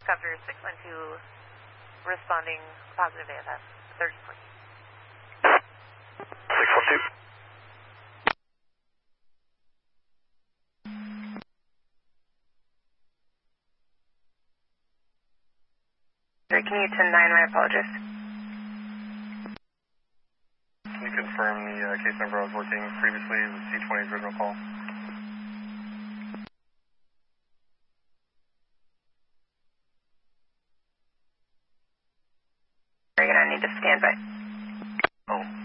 Copter 612 responding positive AFS 30 612. Can you 10-9, my apologies. Can you confirm the case number I was working previously, the C20's original call? Are you going to need to stand by? Oh.